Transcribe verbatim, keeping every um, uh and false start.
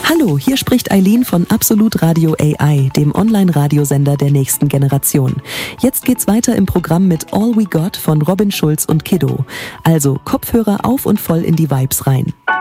Hallo, hier spricht Eileen von Absolut Radio A I, dem Online-Radiosender der nächsten Generation. Jetzt geht's weiter im Programm mit All We Got von Robin Schulz und Kiddo. Also Kopfhörer auf und voll in die Vibes rein.